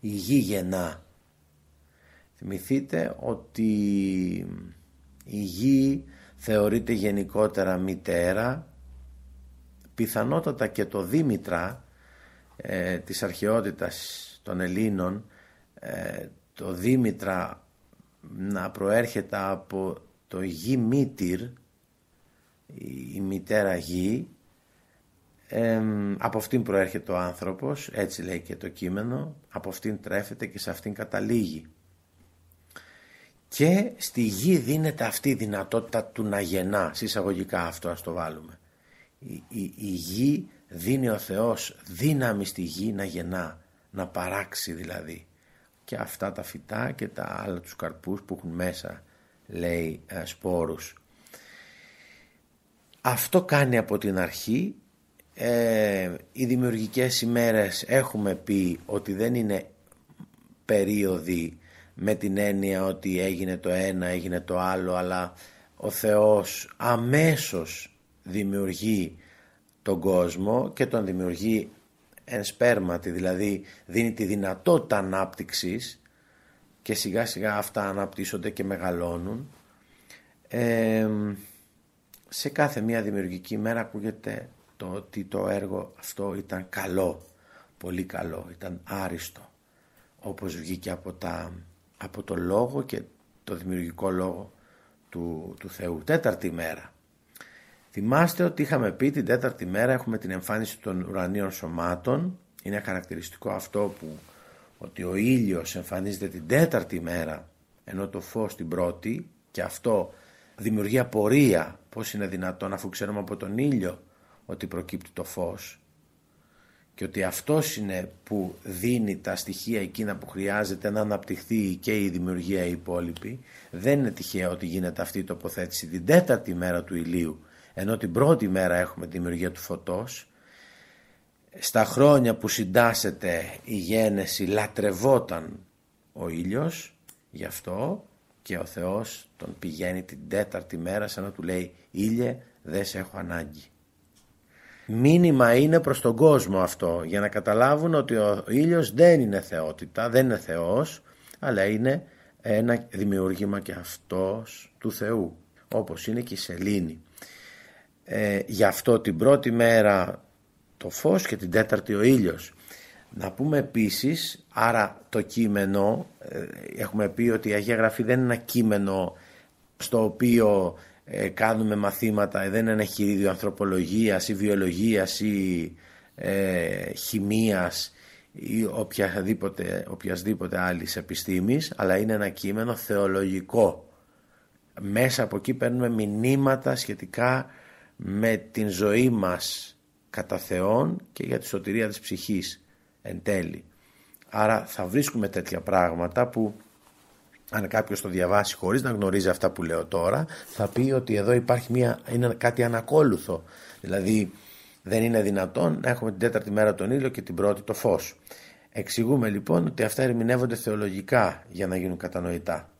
η γη γεννά. Θυμηθείτε ότι η γη θεωρείται γενικότερα μητέρα, πιθανότατα και το Δήμητρα της αρχαιότητας των Ελλήνων, το Δήμητρα να προέρχεται από το γη μήτυρ, η μητέρα γη, από αυτήν προέρχεται ο άνθρωπος, έτσι λέει και το κείμενο, από αυτήν τρέφεται και σε αυτήν καταλήγει. Και στη γη δίνεται αυτή η δυνατότητα του να γεννά, συσσαγωγικά αυτό ας το βάλουμε. Η γη δίνει ο Θεός δύναμη στη γη να γεννά, να παράξει δηλαδή. Και αυτά τα φυτά και τα άλλα τους καρπούς που έχουν μέσα, λέει, σπόρους. Αυτό κάνει από την αρχή. Οι δημιουργικές ημέρες έχουμε πει ότι δεν είναι περίοδοι με την έννοια ότι έγινε το ένα, έγινε το άλλο, αλλά ο Θεός αμέσως δημιουργεί τον κόσμο και τον δημιουργεί εν σπέρματι, δηλαδή δίνει τη δυνατότητα ανάπτυξης και σιγά σιγά αυτά αναπτύσσονται και μεγαλώνουν. Σε κάθε μία δημιουργική ημέρα ακούγεται το ότι το έργο αυτό ήταν καλό, πολύ καλό, ήταν άριστο, όπως βγήκε από το λόγο και το δημιουργικό λόγο του Θεού. Τέταρτη μέρα. Θυμάστε ότι είχαμε πει την τέταρτη μέρα έχουμε την εμφάνιση των ουρανίων σωμάτων. Είναι χαρακτηριστικό αυτό ότι ο ήλιος εμφανίζεται την τέταρτη μέρα ενώ το φως την πρώτη, και αυτό δημιουργεί απορία πώς είναι δυνατόν, αφού ξέρουμε από τον ήλιο ότι προκύπτει το φως και ότι αυτός είναι που δίνει τα στοιχεία εκείνα που χρειάζεται να αναπτυχθεί και η δημιουργία η υπόλοιπη. Δεν είναι τυχαίο ότι γίνεται αυτή η τοποθέτηση την τέταρτη μέρα του ηλίου, ενώ την πρώτη μέρα έχουμε τη δημιουργία του φωτός. Στα χρόνια που συντάσσεται η γένεση λατρευόταν ο ήλιος, γι' αυτό και ο Θεός τον πηγαίνει την τέταρτη μέρα σαν να του λέει «Ήλιε, δεν σε έχω ανάγκη». Μήνυμα είναι προς τον κόσμο αυτό, για να καταλάβουν ότι ο ήλιος δεν είναι θεότητα, δεν είναι Θεός, αλλά είναι ένα δημιούργημα και αυτός του Θεού, όπως είναι και η σελήνη. Γι' αυτό την πρώτη μέρα το φως και την τέταρτη ο ήλιος. Να πούμε επίσης, άρα το κείμενο, έχουμε πει ότι η Αγία Γραφή δεν είναι ένα κείμενο στο οποίο κάνουμε μαθήματα, δεν είναι ένα χειρίδιο ανθρωπολογίας ή βιολογίας ή χημείας ή οποιασδήποτε άλλης επιστήμης, αλλά είναι ένα κείμενο θεολογικό. Μέσα από εκεί παίρνουμε μηνύματα σχετικά με την ζωή μας κατά Θεόν και για τη σωτηρία της ψυχής εν τέλει. Άρα θα βρίσκουμε τέτοια πράγματα που αν κάποιος το διαβάσει χωρίς να γνωρίζει αυτά που λέω τώρα, θα πει ότι εδώ υπάρχει είναι κάτι ανακόλουθο. Δηλαδή δεν είναι δυνατόν να έχουμε την τέταρτη μέρα τον ήλιο και την πρώτη το φως. Εξηγούμε λοιπόν ότι αυτά ερμηνεύονται θεολογικά για να γίνουν κατανοητά.